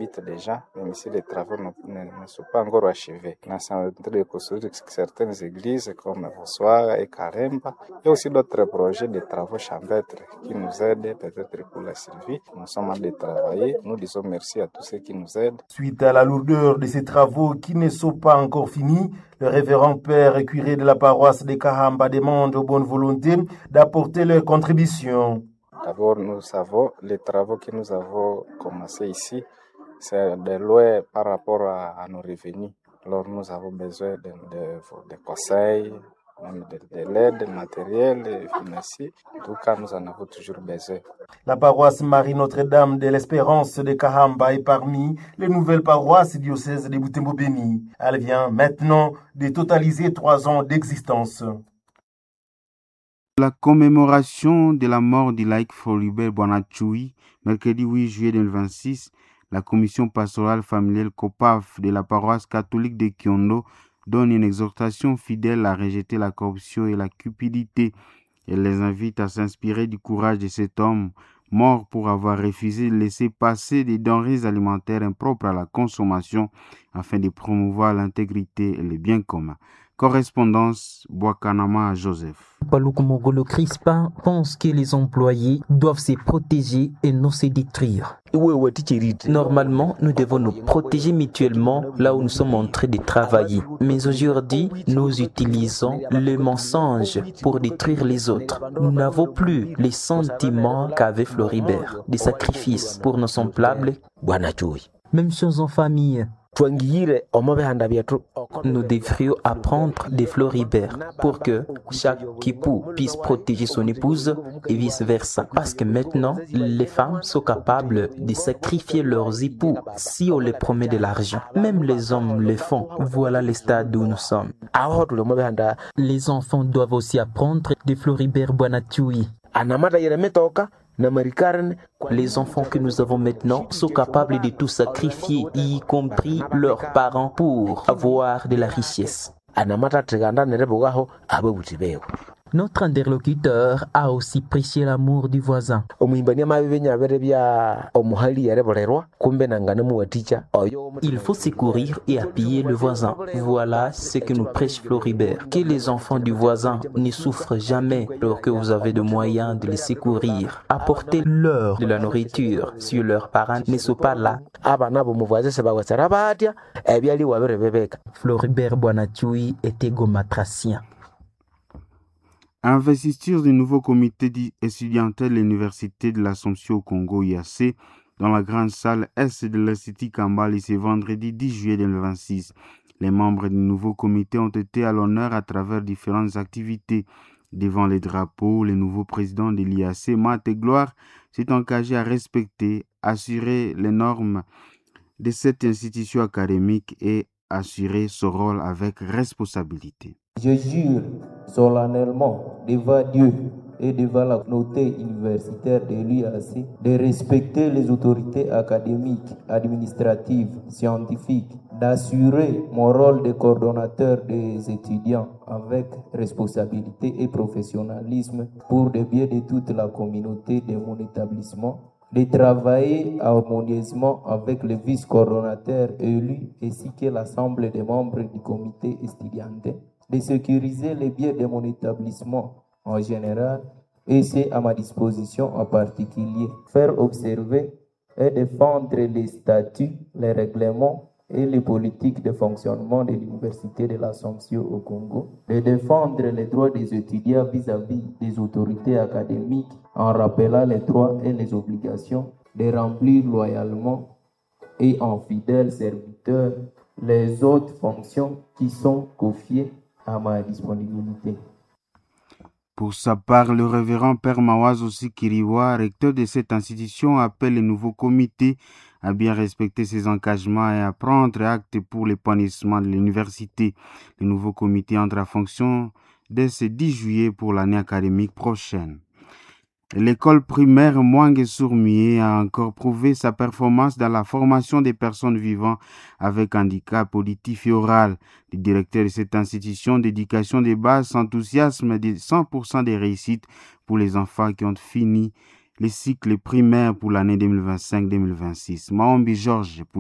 existe déjà, même si les travaux ne sont pas encore achevés. On est en train de construire certaines églises comme Vossoir et Karemba, et aussi d'autres projets de travaux champêtres qui nous aident peut-être pour la Sylvie. Nous sommes en train de travailler. Nous disons merci à tous ceux qui nous aident. Suite à la lourdeur de ces travaux qui ne sont pas encore finis, le révérend père et curé de la paroisse de Kahamba demande aux bonnes volontés d'apporter leur contribution. D'abord, nous savons les travaux que nous avons commencés ici, c'est de loin par rapport à nos revenus. Alors, nous avons besoin de conseils, même de l'aide matérielle et financière. En tout cas, nous en avons toujours besoin. La paroisse Marie Notre-Dame de l'Espérance de Kahamba est parmi les nouvelles paroisses diocèses de Butembo-Beni. Elle vient maintenant de totaliser 3 ans d'existence. La commémoration de la mort du laïc Floribert Boanatchoui, mercredi 8 juillet 2026, la commission pastorale familiale COPAF de la paroisse catholique de Kiondo donne une exhortation fidèle à rejeter la corruption et la cupidité. Elle les invite à s'inspirer du courage de cet homme mort pour avoir refusé de laisser passer des denrées alimentaires impropres à la consommation afin de promouvoir l'intégrité et le bien commun. Correspondance Boakanama à Joseph. Paluku Mogolo Crispin pense que les employés doivent se protéger et non se détruire. Normalement, nous devons nous protéger mutuellement là où nous sommes en train de travailler. Mais aujourd'hui, nous utilisons le mensonge pour détruire les autres. Nous n'avons plus les sentiments qu'avait Floribert, des sacrifices pour nos semblables. Même chose en famille. Nous devrions apprendre des Floribert pour que chaque époux puisse protéger son épouse et vice-versa. Parce que maintenant, les femmes sont capables de sacrifier leurs époux si on les promet de l'argent. Même les hommes le font. Voilà le stade où nous sommes. Les enfants doivent aussi apprendre des Floribert Boanatchoui. Les enfants que nous avons maintenant sont capables de tout sacrifier, y compris leurs parents, pour avoir de la richesse. Notre interlocuteur a aussi prêché l'amour du voisin. Il faut secourir et appuyer le voisin. Voilà ce que nous prêche Floribert. Que les enfants du voisin ne souffrent jamais alors que vous avez de moyens de les secourir. Apportez-leur de la nourriture si leurs parents ne sont pas là. Floribert Boanatchoui était gomatracien. Investiture du nouveau comité étudiantel de l'Université de l'Assomption au Congo, IAC, dans la grande salle Est de l'Institut Kambali ce vendredi 10 juillet 2026. Les membres du nouveau comité ont été à l'honneur à travers différentes activités. Devant les drapeaux, le nouveau président de l'IAC, Matt Gloire, s'est engagé à respecter, assurer les normes de cette institution académique et assurer son rôle avec responsabilité. Je jure solennellement devant Dieu et devant la communauté universitaire de l'UAC de respecter les autorités académiques, administratives, scientifiques, d'assurer mon rôle de coordonnateur des étudiants avec responsabilité et professionnalisme pour le bien de toute la communauté de mon établissement, de travailler harmonieusement avec le vice-coordonnateur élu ainsi que l'ensemble des membres du comité estudiantin, de sécuriser les biens de mon établissement en général et c'est à ma disposition en particulier. Faire observer et défendre les statuts, les règlements et les politiques de fonctionnement de l'Université de l'Assomption au Congo, de défendre les droits des étudiants vis-à-vis des autorités académiques en rappelant les droits et les obligations, de remplir loyalement et en fidèle serviteur les autres fonctions qui sont confiées à ma disponibilité. Pour sa part, le révérend Père Mawaz aussi Kiriwa, recteur de cette institution, appelle le nouveau comité à bien respecter ses engagements et à prendre acte pour l'épanouissement de l'université. Le nouveau comité entre en fonction dès ce 10 juillet pour l'année académique prochaine. L'école primaire Mwange-Sourmier a encore prouvé sa performance dans la formation des personnes vivant avec handicap auditif et oral. Le directeur de cette institution d'éducation de base s'enthousiasme de 100% des réussites pour les enfants qui ont fini les cycles primaires pour l'année 2025-2026. Maombi Georges.